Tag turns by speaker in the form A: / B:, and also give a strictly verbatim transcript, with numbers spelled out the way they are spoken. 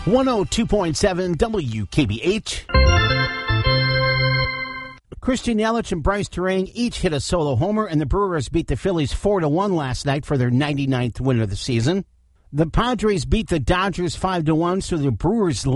A: one oh two point seven W K B H. Christian Yelich and Bryce Terang each hit a solo homer, and the Brewers beat the Phillies four to one last night for their ninety-ninth win of the season. The Padres beat the Dodgers five to one, so the Brewers